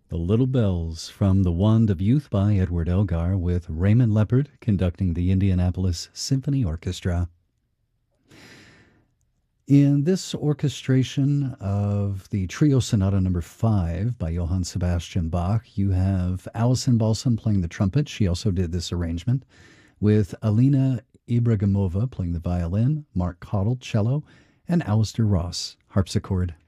The Little Bells from The Wand of Youth by Edward Elgar with Raymond Leopard conducting the Indianapolis Symphony Orchestra. In this orchestration of the Trio Sonata Number 5 by Johann Sebastian Bach, you have Alison Balsam playing the trumpet. She also did this arrangement with Alina Ibragimova playing the violin, Mark Cottle cello, and Alistair Ross harpsichord.